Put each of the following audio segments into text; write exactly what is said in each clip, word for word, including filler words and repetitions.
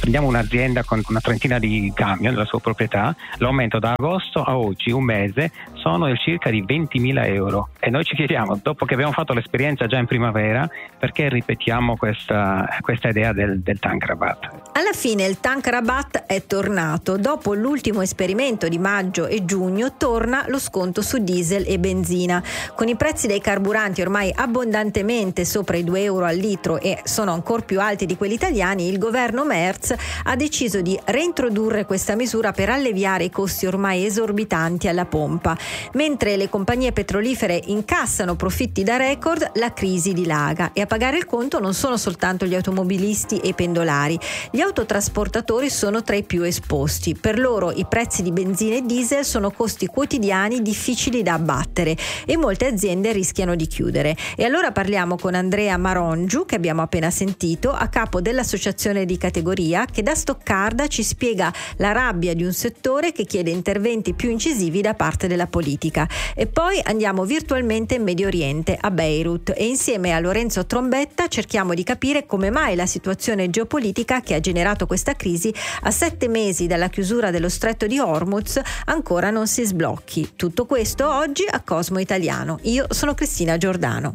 Prendiamo un'azienda con una trentina di camion nella sua proprietà, l'aumento da agosto a oggi, un mese, sono del circa di ventimila euro. E noi ci chiediamo, dopo che abbiamo fatto l'esperienza già in primavera, perché ripetiamo questa, questa idea del, del tank rabatt? Alla fine il tank rabatt è tornato. Dopo l'ultimo esperimento di maggio e giugno torna lo sconto su diesel e benzina. Con i prezzi dei carburanti ormai abbondantemente sopra i due euro al litro e sono ancora più alti di quelli italiani, il governo Merz ha deciso di reintrodurre questa misura per alleviare i costi ormai esorbitanti alla pompa. Mentre le compagnie petrolifere incassano profitti da record, la crisi dilaga e a pagare il conto non sono soltanto gli automobilisti e i pendolari. Gli autotrasportatori sono tra i più esposti. Per loro i prezzi di benzina e diesel sono costi quotidiani difficili da abbattere e molte aziende rischiano di chiudere. E allora parliamo con Andrea Marongiu, che abbiamo appena sentito, a capo dell'associazione di categoria, che da Stoccarda ci spiega la rabbia di un settore che chiede interventi più incisivi da parte della politica. E poi andiamo virtualmente in Medio Oriente, a Beirut, e insieme a Lorenzo Trombetta cerchiamo di capire come mai la situazione geopolitica che ha generato questa crisi a sette mesi dalla chiusura dello stretto di Hormuz ancora non si sblocchi. Tutto questo oggi a Cosmo Italiano. Io sono Cristina Giordano.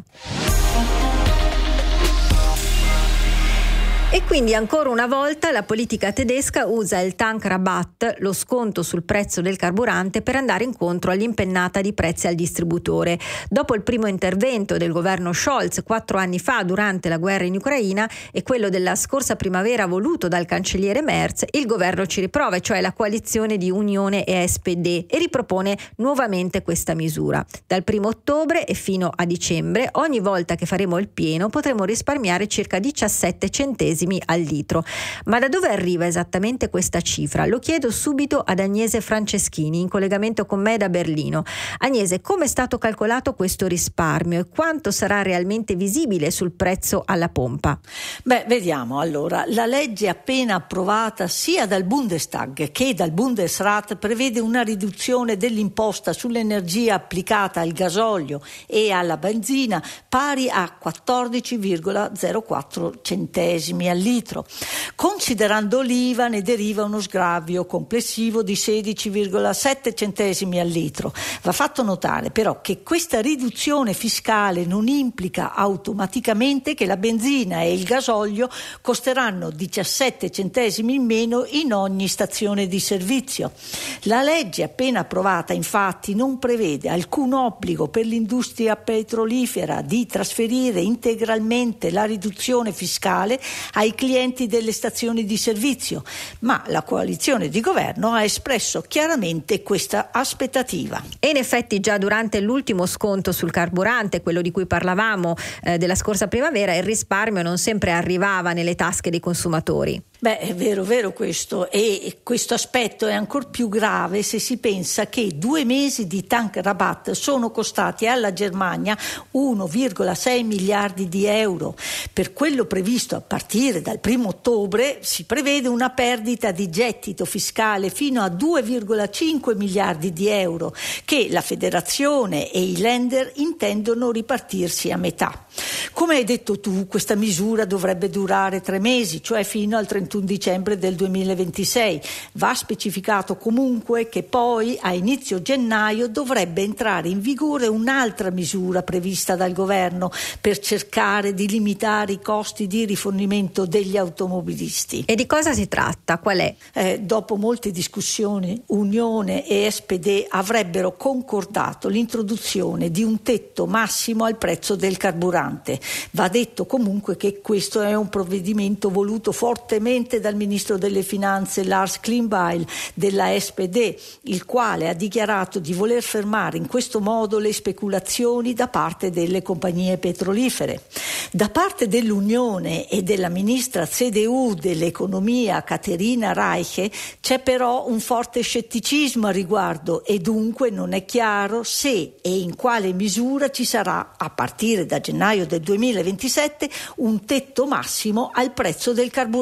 E quindi ancora una volta la politica tedesca usa il tank rabatt, lo sconto sul prezzo del carburante, per andare incontro all'impennata di prezzi al distributore. Dopo il primo intervento del governo Scholz quattro anni fa durante la guerra in Ucraina e quello della scorsa primavera voluto dal cancelliere Merz, il governo ci riprova, cioè la coalizione di Unione e S P D, e ripropone nuovamente questa misura. Dal primo ottobre e fino a dicembre, ogni volta che faremo il pieno potremo risparmiare circa diciassette centesimi al litro. Ma da dove arriva esattamente questa cifra? Lo chiedo subito ad Agnese Franceschini, in collegamento con me da Berlino. Agnese, come è stato calcolato questo risparmio e quanto sarà realmente visibile sul prezzo alla pompa? Beh, vediamo allora. La legge appena approvata sia dal Bundestag che dal Bundesrat prevede una riduzione dell'imposta sull'energia applicata al gasolio e alla benzina pari a quattordici virgola zero quattro centesimi al litro. Considerando l'I V A ne deriva uno sgravio complessivo di sedici virgola sette centesimi al litro. Va fatto notare però che questa riduzione fiscale non implica automaticamente che la benzina e il gasolio costeranno diciassette centesimi in meno in ogni stazione di servizio. La legge appena approvata infatti non prevede alcun obbligo per l'industria petrolifera di trasferire integralmente la riduzione fiscale ai clienti delle stazioni di servizio, ma la coalizione di governo ha espresso chiaramente questa aspettativa. E in effetti già durante l'ultimo sconto sul carburante, quello di cui parlavamo eh, della scorsa primavera, il risparmio non sempre arrivava nelle tasche dei consumatori. Beh, è vero, vero questo, e questo aspetto è ancora più grave se si pensa che due mesi di tank rabatt sono costati alla Germania uno virgola sei miliardi di euro. Per quello previsto a partire dal primo ottobre si prevede una perdita di gettito fiscale fino a due virgola cinque miliardi di euro che la federazione e i Länder intendono ripartirsi a metà. Come hai detto tu, questa misura dovrebbe durare tre mesi, cioè fino al trentuno dicembre del duemilaventisei. Va specificato comunque che poi a inizio gennaio dovrebbe entrare in vigore un'altra misura prevista dal governo per cercare di limitare i costi di rifornimento degli automobilisti. E di cosa si tratta? Qual è? Eh, dopo molte discussioni, Unione e S P D avrebbero concordato l'introduzione di un tetto massimo al prezzo del carburante. Va detto comunque che questo è un provvedimento voluto fortemente dal ministro delle finanze Lars Klingbeil della S P D, il quale ha dichiarato di voler fermare in questo modo le speculazioni da parte delle compagnie petrolifere. Da parte dell'Unione e della ministra C D U dell'economia Caterina Reiche c'è però un forte scetticismo a riguardo e dunque non è chiaro se e in quale misura ci sarà a partire da gennaio del duemilaventisette un tetto massimo al prezzo del carburante.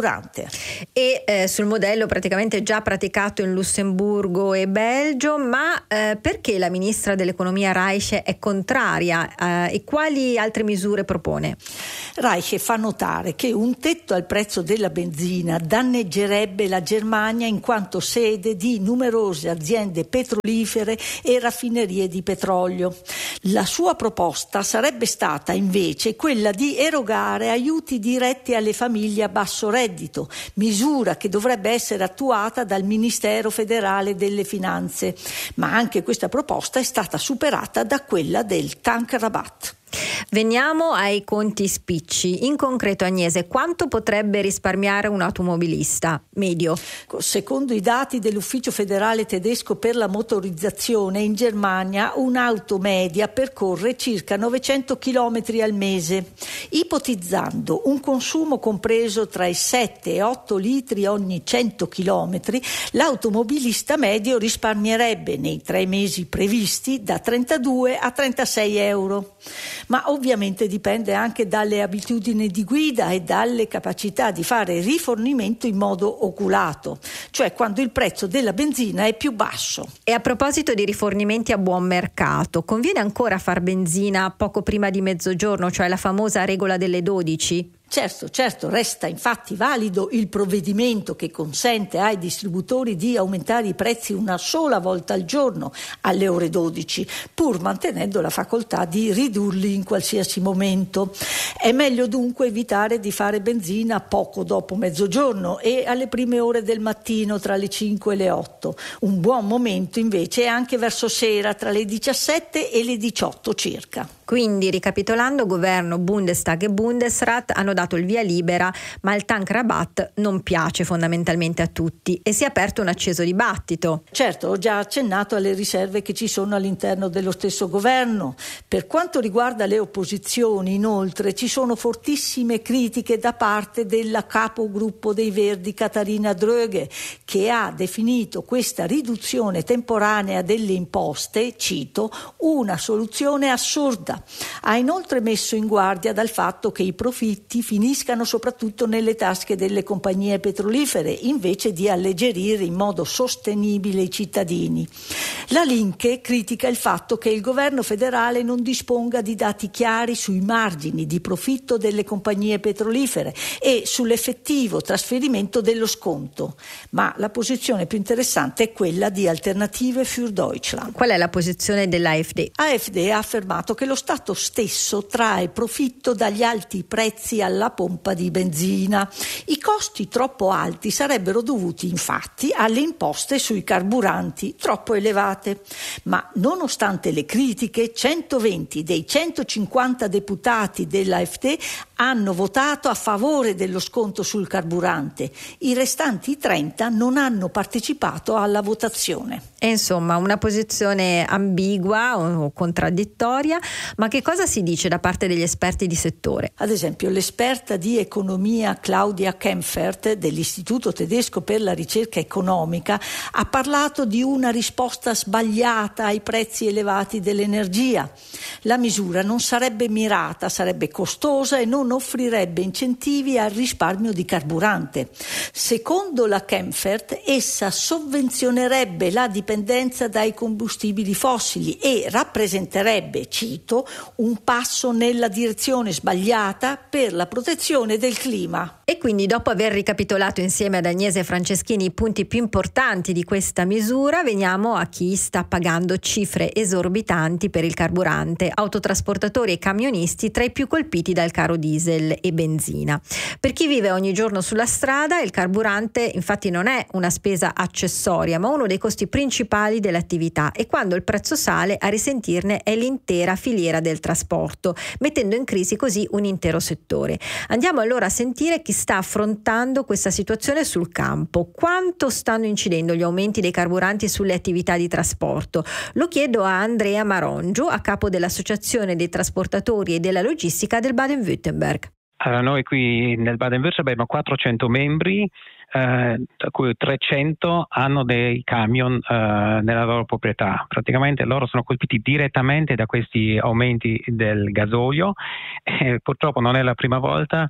E eh, sul modello praticamente già praticato in Lussemburgo e Belgio, ma eh, perché la ministra dell'economia Reich è contraria eh, e quali altre misure propone? Reich fa notare che un tetto al prezzo della benzina danneggerebbe la Germania in quanto sede di numerose aziende petrolifere e raffinerie di petrolio. La sua proposta sarebbe stata invece quella di erogare aiuti diretti alle famiglie a basso reddito, misura che dovrebbe essere attuata dal Ministero federale delle Finanze, ma anche questa proposta è stata superata da quella del Tankrabatt. Veniamo ai conti spicci. In concreto, Agnese, quanto potrebbe risparmiare un automobilista medio? Secondo i dati dell'Ufficio federale tedesco per la motorizzazione, in Germania un'auto media percorre circa novecento chilometri al mese. Ipotizzando un consumo compreso tra i sette e otto litri ogni cento chilometri, l'automobilista medio risparmierebbe nei tre mesi previsti da trentadue a trentasei euro. Ma ovviamente dipende anche dalle abitudini di guida e dalle capacità di fare rifornimento in modo oculato, cioè quando il prezzo della benzina è più basso. E a proposito di rifornimenti a buon mercato, conviene ancora far benzina poco prima di mezzogiorno, cioè la famosa regola delle dodici? Certo, certo, resta infatti valido il provvedimento che consente ai distributori di aumentare i prezzi una sola volta al giorno alle ore dodici, pur mantenendo la facoltà di ridurli in qualsiasi momento. È meglio dunque evitare di fare benzina poco dopo mezzogiorno e alle prime ore del mattino tra le cinque e le otto. Un buon momento invece è anche verso sera tra le diciassette e le diciotto circa. Quindi, ricapitolando, governo, Bundestag e Bundesrat hanno dato il via libera, ma il Tankrabatt non piace fondamentalmente a tutti e si è aperto un acceso dibattito. Certo, ho già accennato alle riserve che ci sono all'interno dello stesso governo. Per quanto riguarda le opposizioni, inoltre, ci sono fortissime critiche da parte della capogruppo dei Verdi Katharina Dröge, che ha definito questa riduzione temporanea delle imposte, cito, una soluzione assurda. Ha inoltre messo in guardia dal fatto che i profitti finiscano soprattutto nelle tasche delle compagnie petrolifere invece di alleggerire in modo sostenibile i cittadini. La Linke critica il fatto che il governo federale non disponga di dati chiari sui margini di profitto delle compagnie petrolifere e sull'effettivo trasferimento dello sconto. Ma la posizione più interessante è quella di Alternative für Deutschland. Qual è la posizione dell'A F D? A F D ha affermato che lo Stato stesso trae profitto dagli alti prezzi alla pompa di benzina. I costi troppo alti sarebbero dovuti infatti alle imposte sui carburanti troppo elevate. Ma nonostante le critiche, centoventi dei centocinquanta deputati dell'A F D hanno votato a favore dello sconto sul carburante. I restanti trenta non hanno partecipato alla votazione. E insomma, una posizione ambigua o contraddittoria, ma che cosa si dice da parte degli esperti di settore? Ad esempio, l'esperta di economia Claudia Kempfert dell'Istituto tedesco per la ricerca economica ha parlato di una risposta sbagliata ai prezzi elevati dell'energia. La misura non sarebbe mirata, sarebbe costosa e non offrirebbe incentivi al risparmio di carburante. Secondo la Kempfert, essa sovvenzionerebbe la dipendenza dai combustibili fossili e rappresenterebbe, cito, un passo nella direzione sbagliata per la protezione del clima. E quindi, dopo aver ricapitolato insieme ad Agnese Franceschini i punti più importanti di questa misura, veniamo a chi sta pagando cifre esorbitanti per il carburante, autotrasportatori e camionisti tra i più colpiti dal caro diesel e benzina. Per chi vive ogni giorno sulla strada, il carburante infatti non è una spesa accessoria, ma uno dei costi principali dell'attività, e quando il prezzo sale a risentirne è l'intera filiera del trasporto, mettendo in crisi così un intero settore. Andiamo allora a sentire chi sta affrontando questa situazione sul campo. Quanto stanno incidendo gli aumenti dei carburanti sulle attività di trasporto? Lo chiedo a Andrea Marongio, a capo dell'Associazione dei trasportatori e della logistica del Baden-Württemberg. Allora, noi qui nel Baden-Württemberg abbiamo quattrocento membri, eh, da cui trecento hanno dei camion eh, nella loro proprietà. Praticamente loro sono colpiti direttamente da questi aumenti del gasolio e purtroppo non è la prima volta.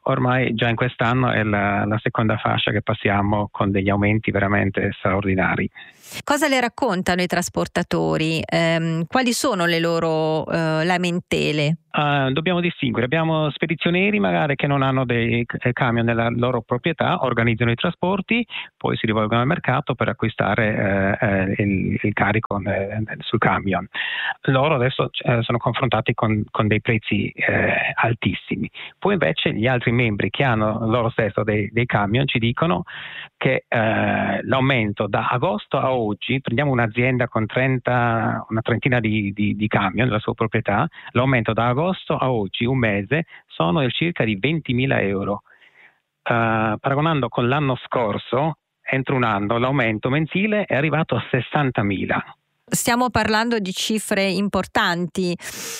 ormai già in quest'anno è la, la seconda fascia che passiamo con degli aumenti veramente straordinari. Cosa le raccontano i trasportatori? Eh, quali sono le loro eh, lamentele? Uh, dobbiamo distinguere, abbiamo spedizionieri magari che non hanno dei camion nella loro proprietà, organizzano i trasporti, poi si rivolgono al mercato per acquistare eh, eh, il, il carico eh, sul camion. Loro adesso eh, sono confrontati con, con dei prezzi eh, altissimi. Poi invece gli altri membri che hanno loro stesso dei, dei camion ci dicono che eh, l'aumento da agosto a oggi, prendiamo un'azienda con trenta, una trentina di, di, di camion nella sua proprietà, l'aumento da agosto a oggi, un mese, sono del circa di ventimila euro. Uh, paragonando con l'anno scorso, entro un anno l'aumento mensile è arrivato a sessantamila. Stiamo parlando di cifre importanti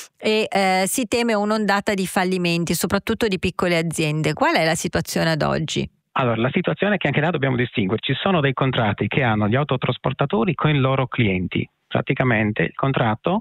e eh, si teme un'ondata di fallimenti, soprattutto di piccole aziende. Qual è la situazione ad oggi? Allora, la situazione è che anche là dobbiamo distinguere. Ci sono dei contratti che hanno gli autotrasportatori con i loro clienti. Praticamente il contratto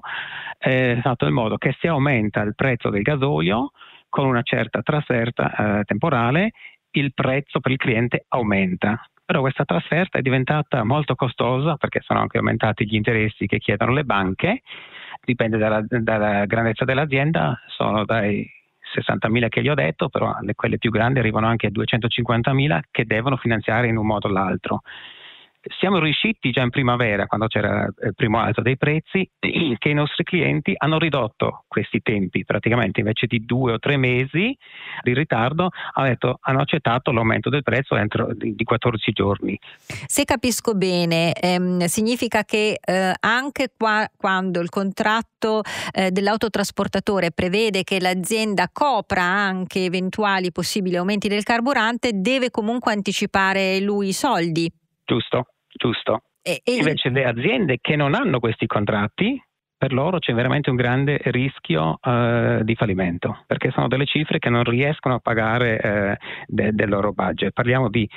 è fatto in modo che se aumenta il prezzo del gasolio con una certa trasferta eh, temporale, il prezzo per il cliente aumenta. Però questa trasferta è diventata molto costosa perché sono anche aumentati gli interessi che chiedono le banche, dipende dalla, dalla grandezza dell'azienda, sono dai sessantamila che gli ho detto, però le, quelle più grandi arrivano anche a duecentocinquantamila che devono finanziare in un modo o l'altro. Siamo riusciti già in primavera, quando c'era il primo alzo dei prezzi, che i nostri clienti hanno ridotto questi tempi, praticamente invece di due o tre mesi di ritardo hanno, detto, hanno accettato l'aumento del prezzo entro di quattordici giorni. Se capisco bene, ehm, significa che eh, anche qua, quando il contratto eh, dell'autotrasportatore prevede che l'azienda copra anche eventuali possibili aumenti del carburante, deve comunque anticipare lui i soldi. Giusto, giusto. E, e... Invece le aziende che non hanno questi contratti, per loro c'è veramente un grande rischio uh, di fallimento, perché sono delle cifre che non riescono a pagare uh, de- del loro budget. Parliamo di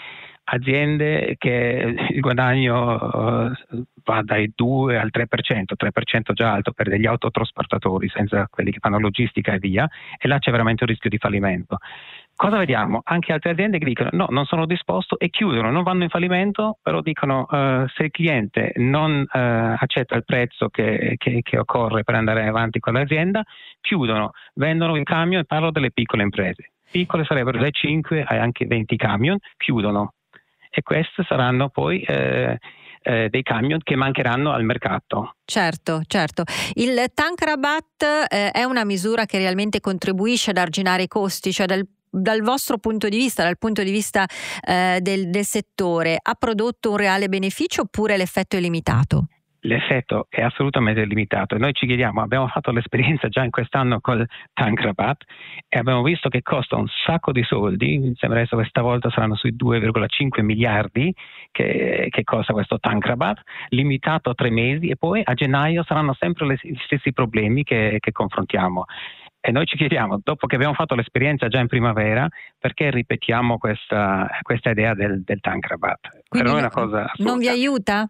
aziende che il guadagno uh, va dai due al tre per cento, tre per cento già alto per degli autotrasportatori, senza quelli che fanno logistica e via, e là c'è veramente un rischio di fallimento. Cosa vediamo? Anche altre aziende che dicono no, non sono disposto e chiudono, non vanno in fallimento, però dicono uh, se il cliente non uh, accetta il prezzo che, che, che occorre per andare avanti con l'azienda, chiudono, vendono il camion, e parlo delle piccole imprese. Piccole sarebbero dai cinque ai anche venti camion, chiudono. E questi saranno poi eh, eh, dei camion che mancheranno al mercato. Certo, certo. Il tank rabatt eh, è una misura che realmente contribuisce ad arginare i costi, cioè dal Dal vostro punto di vista, dal punto di vista eh, del, del settore, ha prodotto un reale beneficio oppure l'effetto è limitato? L'effetto è assolutamente limitato e noi ci chiediamo, abbiamo fatto l'esperienza già in quest'anno col tank rabatt e abbiamo visto che costa un sacco di soldi, mi sembra che questa volta saranno sui due virgola cinque miliardi che, che costa questo tank rabatt, limitato a tre mesi e poi a gennaio saranno sempre le, gli stessi problemi che, che confrontiamo. E noi ci chiediamo, dopo che abbiamo fatto l'esperienza già in primavera, perché ripetiamo questa, questa idea del, del tank rabatt? Per noi è una cosa assurda. Non vi aiuta?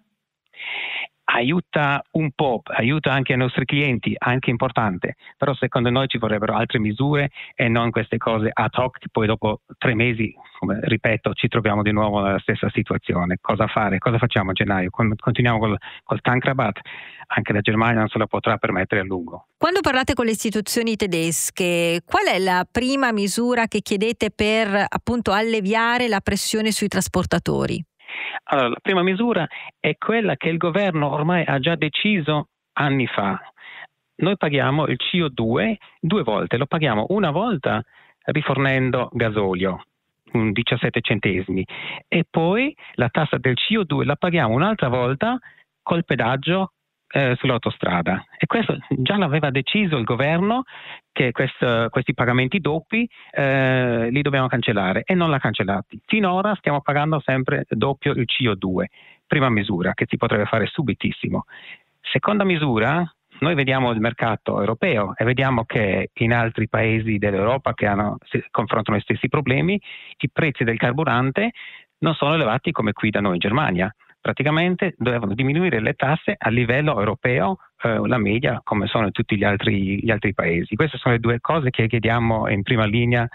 Aiuta un po', aiuta anche i nostri clienti, anche importante, però secondo noi ci vorrebbero altre misure e non queste cose ad hoc, poi dopo tre mesi, come ripeto, ci troviamo di nuovo nella stessa situazione. Cosa fare? Cosa facciamo a gennaio? Continuiamo col, col tank rabatt? Anche la Germania non se la potrà permettere a lungo. Quando parlate con le istituzioni tedesche, qual è la prima misura che chiedete per appunto alleviare la pressione sui trasportatori? Allora, la prima misura è quella che il governo ormai ha già deciso anni fa. Noi paghiamo il C O due due volte, lo paghiamo una volta rifornendo gasolio, un diciassette centesimi, e poi la tassa del C O due la paghiamo un'altra volta col pedaggio eh, sull'autostrada. E questo già l'aveva deciso il governo, che questo, questi pagamenti doppi eh, li dobbiamo cancellare e non l'ha cancellati. Finora stiamo pagando sempre doppio il C O due, prima misura che si potrebbe fare subitissimo. Seconda misura, noi vediamo il mercato europeo e vediamo che in altri paesi dell'Europa che hanno, si confrontano gli stessi problemi, i prezzi del carburante non sono elevati come qui da noi in Germania. Praticamente dovevano diminuire le tasse a livello europeo, eh, la media come sono in tutti gli altri, gli altri paesi. Queste sono le due cose che chiediamo in prima linea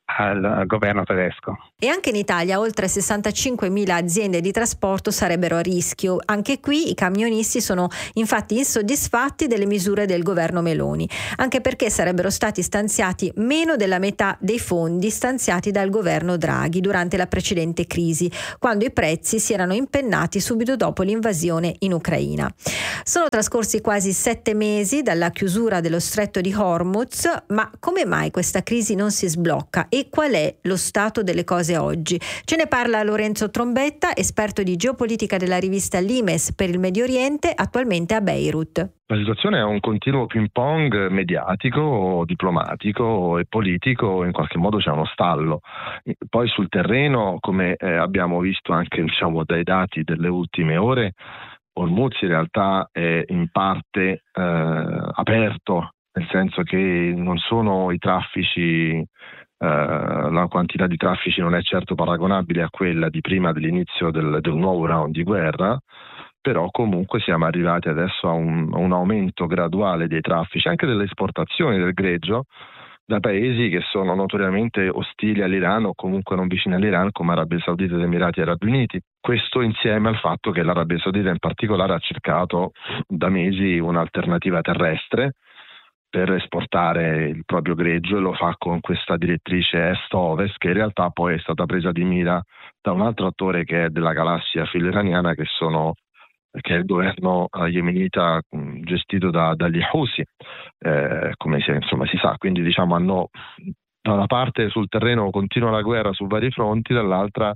al governo tedesco. E anche in Italia oltre sessantacinquemila aziende di trasporto sarebbero a rischio. Anche qui i camionisti sono infatti insoddisfatti delle misure del governo Meloni, anche perché sarebbero stati stanziati meno della metà dei fondi stanziati dal governo Draghi durante la precedente crisi, quando i prezzi si erano impennati subito dopo l'invasione in Ucraina. Sono trascorsi quasi sette mesi dalla chiusura dello stretto di Hormuz, ma come mai questa crisi non si sblocca e qual è lo stato delle cose oggi? Ce ne parla Lorenzo Trombetta, esperto di geopolitica della rivista Limes per il Medio Oriente, attualmente a Beirut. La situazione è un continuo ping pong mediatico, diplomatico e politico, in qualche modo c'è uno stallo. Poi sul terreno, come eh, abbiamo visto anche diciamo dai dati delle ultime ore, Hormuz in realtà è in parte eh, aperto, nel senso che non sono i traffici, Uh, la quantità di traffici non è certo paragonabile a quella di prima dell'inizio del, del nuovo round di guerra, però comunque siamo arrivati adesso a un, a un aumento graduale dei traffici, anche delle esportazioni del greggio da paesi che sono notoriamente ostili all'Iran o comunque non vicini all'Iran, come Arabia Saudita ed Emirati Arabi Uniti. Questo insieme al fatto che l'Arabia Saudita in particolare ha cercato da mesi un'alternativa terrestre per esportare il proprio greggio e lo fa con questa direttrice est-ovest che in realtà poi è stata presa di mira da un altro attore che è della galassia filo-iraniana che, sono, che è il governo yemenita gestito da, dagli Houthi, eh, come si, insomma, si sa. Quindi diciamo hanno da una parte sul terreno continua la guerra su vari fronti, dall'altra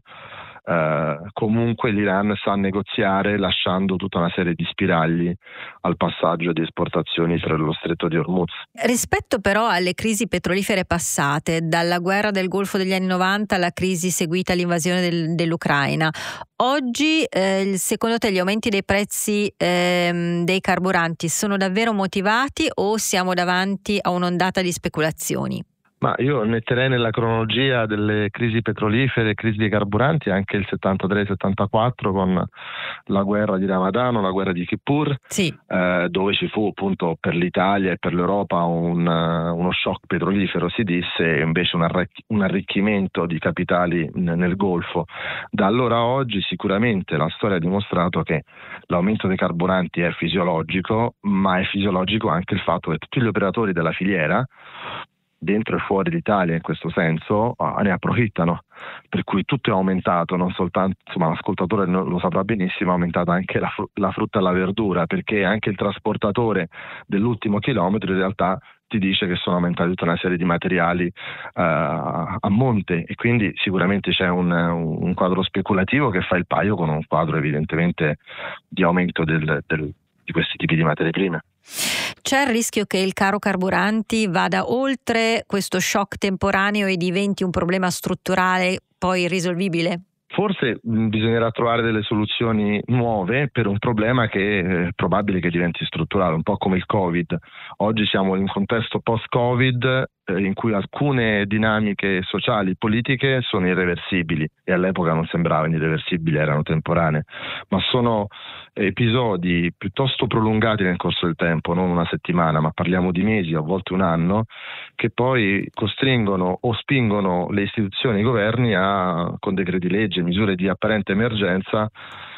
Uh, comunque l'Iran sa negoziare lasciando tutta una serie di spiragli al passaggio di esportazioni per lo stretto di Hormuz. Rispetto però alle crisi petrolifere passate, dalla guerra del Golfo degli anni novanta alla crisi seguita all'invasione del, dell'Ucraina, oggi eh, secondo te gli aumenti dei prezzi eh, dei carburanti sono davvero motivati o siamo davanti a un'ondata di speculazioni? Ma io metterei nella cronologia delle crisi petrolifere e crisi dei carburanti anche il settantatré settantaquattro con la guerra di Ramadano, la guerra di Kippur, sì. eh, dove ci fu appunto per l'Italia e per l'Europa un, uh, uno shock petrolifero, si disse, e invece un, arricch- un arricchimento di capitali n- nel Golfo. Da allora a oggi sicuramente la storia ha dimostrato che l'aumento dei carburanti è fisiologico, ma è fisiologico anche il fatto che tutti gli operatori della filiera dentro e fuori l'Italia in questo senso ne approfittano, per cui tutto è aumentato, non soltanto, insomma l'ascoltatore lo saprà benissimo, è aumentata anche la, fr- la frutta e la verdura, perché anche il trasportatore dell'ultimo chilometro in realtà ti dice che sono aumentati tutta una serie di materiali uh, a monte, e quindi sicuramente c'è un, un quadro speculativo che fa il paio con un quadro evidentemente di aumento del, del, di questi tipi di materie prime. C'è il rischio che il caro carburanti vada oltre questo shock temporaneo e diventi un problema strutturale poi irrisolvibile? Forse mh, bisognerà trovare delle soluzioni nuove per un problema che è probabile che diventi strutturale, un po' come il Covid. Oggi siamo in un contesto post-Covid eh, in cui alcune dinamiche sociali, politiche sono irreversibili, e all'epoca non sembravano irreversibili, erano temporanee, ma sono episodi piuttosto prolungati nel corso del tempo, non una settimana, ma parliamo di mesi, a volte un anno, che poi costringono o spingono le istituzioni e i governi a, con decreti legge, misure di apparente emergenza,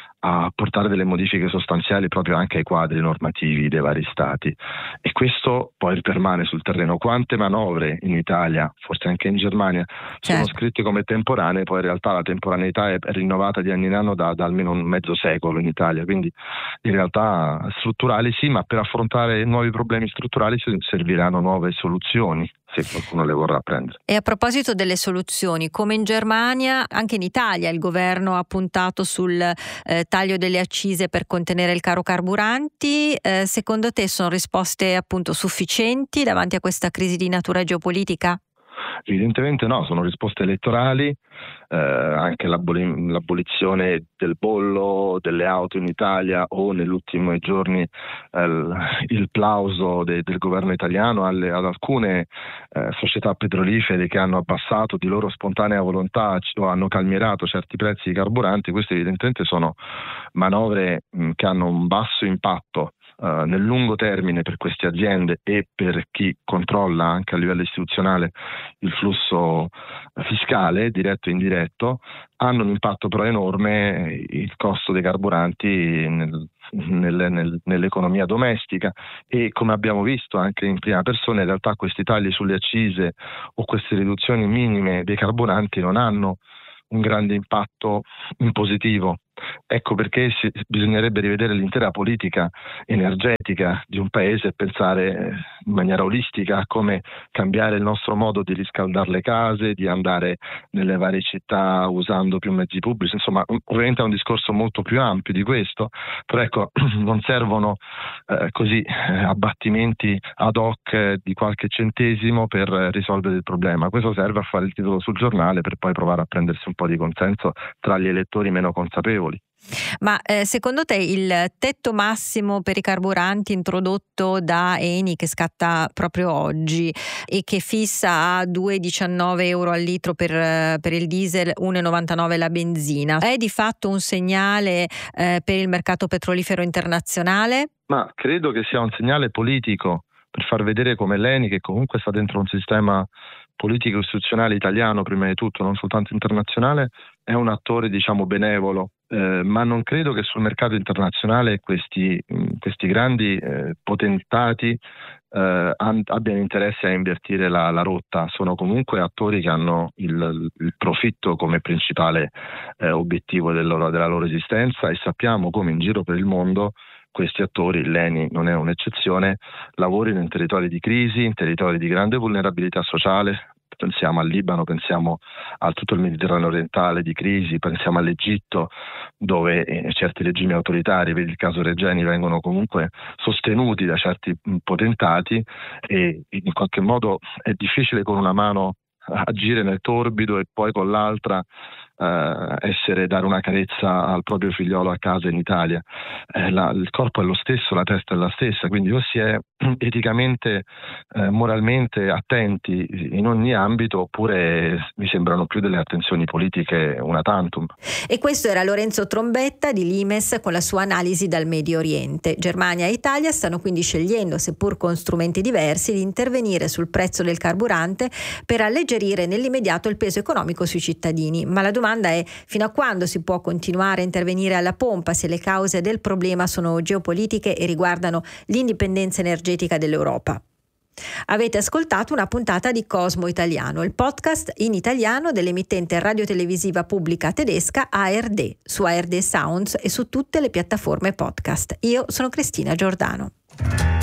a portare delle modifiche sostanziali proprio anche ai quadri normativi dei vari stati, e questo poi permane sul terreno. Quante manovre in Italia, forse anche in Germania, certo, sono scritte come temporanee, poi in realtà la temporaneità è rinnovata di anno in anno da, da almeno un mezzo secolo in Italia, quindi in realtà strutturali sì, ma per affrontare nuovi problemi strutturali serviranno nuove soluzioni, se qualcuno le vorrà prendere. E a proposito delle soluzioni, come in Germania, anche in Italia il governo ha puntato sul eh, taglio delle accise per contenere il caro carburanti. Eh, secondo te sono risposte appunto sufficienti davanti a questa crisi di natura geopolitica? Evidentemente no, sono risposte elettorali, eh, anche l'aboli- l'abolizione del bollo delle auto in Italia, o negli ultimi giorni eh, il plauso de- del governo italiano alle, ad alcune eh, società petrolifere che hanno abbassato di loro spontanea volontà o hanno calmierato certi prezzi di carburanti. Queste evidentemente sono manovre mh, che hanno un basso impatto uh, nel lungo termine per queste aziende e per chi controlla anche a livello istituzionale il flusso fiscale, diretto e indiretto, hanno un impatto però enorme il costo dei carburanti nel, nel, nel, nell'economia domestica, e come abbiamo visto anche in prima persona, in realtà questi tagli sulle accise o queste riduzioni minime dei carburanti non hanno un grande impatto in positivo. Ecco perché si, bisognerebbe rivedere l'intera politica energetica di un paese e pensare in maniera olistica a come cambiare il nostro modo di riscaldare le case, di andare nelle varie città usando più mezzi pubblici. Insomma, ovviamente è un discorso molto più ampio di questo, però ecco, non servono eh, così eh, abbattimenti ad hoc eh, di qualche centesimo per eh, risolvere il problema. Questo serve a fare il titolo sul giornale per poi provare a prendersi un po' di consenso tra gli elettori meno consapevoli. Ma eh, secondo te il tetto massimo per i carburanti introdotto da Eni, che scatta proprio oggi e che fissa a due virgola diciannove euro al litro per, per il diesel, uno virgola novantanove la benzina, è di fatto un segnale eh, per il mercato petrolifero internazionale? Ma credo che sia un segnale politico per far vedere come l'Eni, che comunque sta dentro un sistema politico istituzionale italiano prima di tutto, non soltanto internazionale, è un attore diciamo benevolo, eh, ma non credo che sul mercato internazionale questi, questi grandi eh, potentati eh, abbiano interesse a invertire la, la rotta. Sono comunque attori che hanno il, il profitto come principale eh, obiettivo del loro, della loro esistenza, e sappiamo come in giro per il mondo questi attori, l'Eni non è un'eccezione, lavorano in territori di crisi, in territori di grande vulnerabilità sociale. Pensiamo al Libano, pensiamo a tutto il Mediterraneo orientale di crisi, pensiamo all'Egitto, dove eh, certi regimi autoritari, vedi il caso Regeni, vengono comunque sostenuti da certi potentati, e in qualche modo è difficile con una mano agire nel torbido e poi con l'altra Uh, essere dare una carezza al proprio figliolo a casa in Italia. Eh, la, il corpo è lo stesso, la testa è la stessa, quindi o si è eticamente, eh, moralmente attenti in ogni ambito, oppure mi sembrano più delle attenzioni politiche una tantum. E questo era Lorenzo Trombetta di Limes con la sua analisi dal Medio Oriente. Germania e Italia stanno quindi scegliendo, seppur con strumenti diversi, di intervenire sul prezzo del carburante per alleggerire nell'immediato il peso economico sui cittadini. Ma la domanda La domanda è: fino a quando si può continuare a intervenire alla pompa se le cause del problema sono geopolitiche e riguardano l'indipendenza energetica dell'Europa? Avete ascoltato una puntata di Cosmo Italiano, il podcast in italiano dell'emittente radiotelevisiva pubblica tedesca A R D, su A R D Sounds e su tutte le piattaforme podcast. Io sono Cristina Giordano.